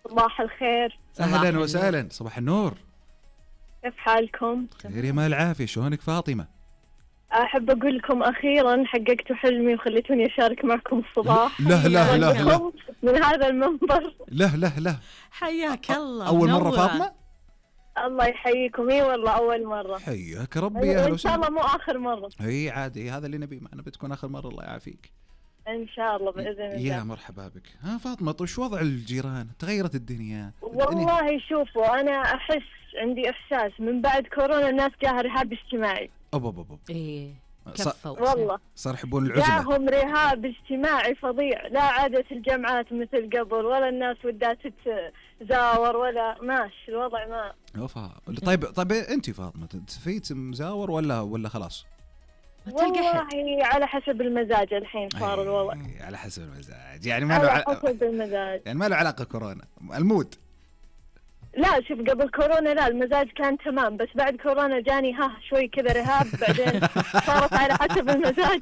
صباح الخير. أهلا وسهلا. صباح النور. كيف حالكم؟ خير يا مال العافية. شلونك فاطمة؟ أحب أقول لكم أخيرا حققتوا حلمي وخليتوني أشارك معكم الصباح. لا من هذا المنبر. لا حياك الله. أول مرة فاطمة؟ الله يحييكم. اي والله أول مرة. حياك ربي. يا أهلا وإن شاء الله مو آخر مرة. هي عادي، هذا اللي نبي، معنا بتكون آخر مرة. الله يعافيك إن شاء الله بإذن الله. يا مرحبا بك. ها فاطمة، طيب شو وضع الجيران؟ تغيرت الدنيا؟ والله شوفوا، أنا أحس عندي إحساس من بعد كورونا الناس جاها رهاب اجتماعي. أوب. إيه كفوا والله صار يحبون العزلة. جاهم رهاب اجتماعي فظيع. لا عادت الجامعات مثل قبل، ولا الناس ودات تزاور، ولا ماشي الوضع ما. طيب أنت فاطمة تفيت مزاور ولا خلاص؟ والله على حسب المزاج الحين صار الوضع. على حسب المزاج، يعني ما له حسب المزاج، يعني ما له علاقة كورونا، المود. لا شوف، قبل كورونا لا المزاج كان تمام، بس بعد كورونا جاني شوي كذا رهاب، بعدين صارت على حسب المزاج.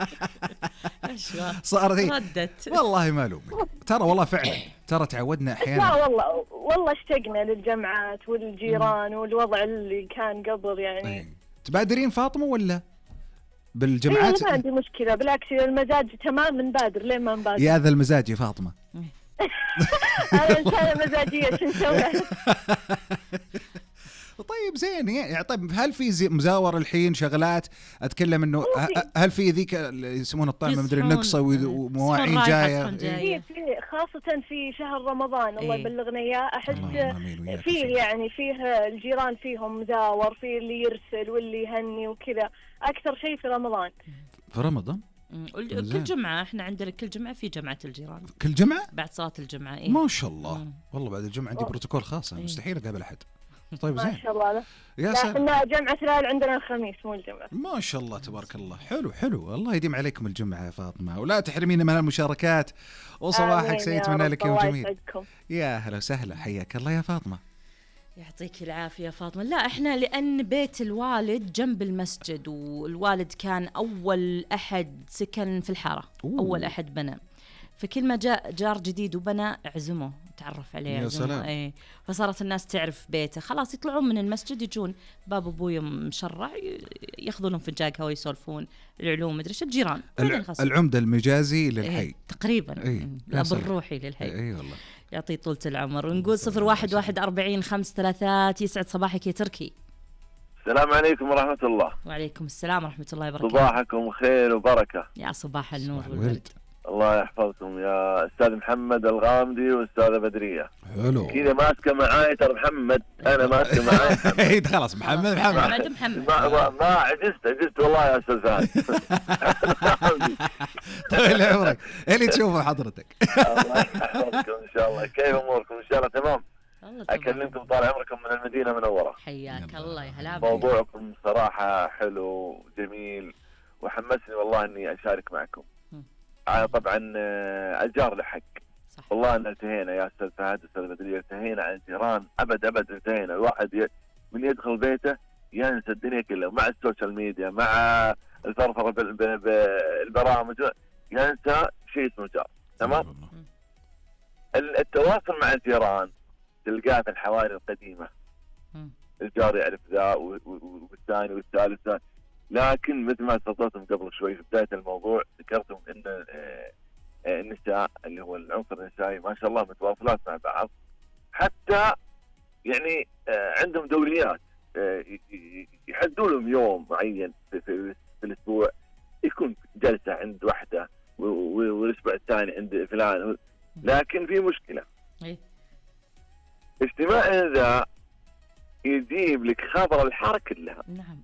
صارت ردت. والله ما لومك، ترى والله فعلا ترى تعودنا احيانا. لا والله اشتقنا للجامعات والجيران والوضع اللي كان قبل يعني. تبادرين فاطمة ولا بالجامعات؟ ما عندي مشكلة، بالعكس المزاج تمام من بادر لين ما نبادر. يا ذا المزاج يا فاطمة. أنا إنسانة مزاجية، شو نسوي؟ طيب زين يعني. طيب هل في مزاور الحين شغلات؟ أتكلم إنه هل في ذيك يسمون الطعمة مدري النقصة ومواعين جاية؟ في خاصة في شهر رمضان الله يبلغنا إياه. أحس فيه يعني فيه الجيران فيهم مزاور، فيه اللي يرسل واللي يهني وكذا، أكثر شيء في رمضان. في رمضان؟ كل جمعة احنا عندنا كل جمعة في جمعة الجيران. كل جمعة؟ بعد صلاة الجمعة. ما شاء الله. والله بعد الجمعة عندي بروتوكول خاص، مستحيل أقابل أحد. طيب زين ما شاء الله. لا احنا جمعة الهلال عندنا الخميس مو الجمعة. ما شاء الله تبارك الله. حلو الله يديم عليكم الجمعة يا فاطمة، ولا تحرمينا من المشاركات، وصباحك سيتمنى لك يوم جميل. يا هلا وسهلا، حياك الله يا فاطمة. يعطيك العافية يا فاطمة. لا احنا لأن بيت الوالد جنب المسجد، والوالد كان أول أحد سكن في الحارة. أول أحد بنى، فكل ما جاء جار جديد وبنى عزمه، تعرف عليه يا سلام. فصارت الناس تعرف بيته، خلاص يطلعون من المسجد يجون باب أبوي مشرع، ياخذون لهم فنجان قهوة يسولفون العلوم مدري الجيران. العمدة المجازي للحي. تقريبا الأب الروحي للحي. والله يعطي طولة العمر. ونقول 01144053 يسعد صباحك يا تركي. السلام عليكم ورحمة الله. وعليكم السلام ورحمة الله وبركاته. صباحكم خير وبركة. يا صباح النور والورد. الله يحفظكم يا أستاذ محمد الغامدي وأستاذة بدرية. حلو كذا ماسكة معاي ترى محمد، أنا ماسكة معاي. خلاص محمد. ما عجزت والله يا أستاذ فهد. طيب عمرك اللي تشوفه حضرتك. الله يحفظكم إن شاء الله. كيف أموركم؟ إن شاء الله تمام. أكلمكم طال عمركم من المدينة منورة. حياك الله يا هلا. موضوعكم صراحة حلو جميل وحمسني والله إني أشارك معكم. طبعا الجار له حق. والله ان انتهينا يا استاذ فهد استاذ بدرية، انتهينا عن الجيران ابد انتهينا. الواحد من يدخل بيته ينسى الدنيا كلها، مع السوشيال ميديا مع الفرفره بالبرامج ينسى شيء اسمه جار. تمام. التواصل مع الجيران تلقاه في الحواري القديمه، الجار يعرف ذا والثاني والثالث، لكن مثل ما تفضلتم قبل شوي في بداية الموضوع ذكرتم ان النساء اللي هو العنصر النسائي ما شاء الله متواصلات مع بعض، حتى يعني عندهم دوريات يحدوا لهم يوم معين في الاسبوع يكون جلسة عند واحدة والاسبوع الثاني عند فلان. لكن في مشكلة، اجتماع ذا يجيب لك خبر الحارة كلها. نعم.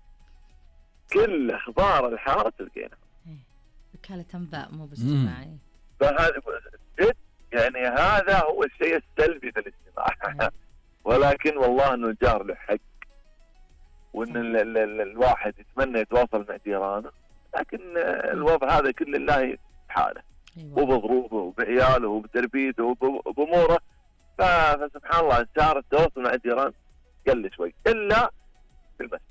كل اخبار الحاره تلقينا. وكالة انباء مو باجتماعي. فهذا يعني هذا هو الشيء السلبي في الاجتماع. ولكن والله انه الجار له حق، وان الواحد يتمنى يتواصل مع جيرانه، لكن الوضع هذا كل الله بحاله وبظروفه وبعياله وبتربيته وباموره. فسبحان الله صار التواصل مع الجيران قل شوي، الا في المسجد.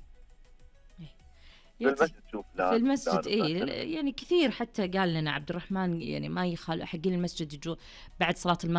في المسجد يعني كثير، حتى قال لنا عبد الرحمن يعني ما يخال حقين المسجد يجوا بعد صلاة المغرب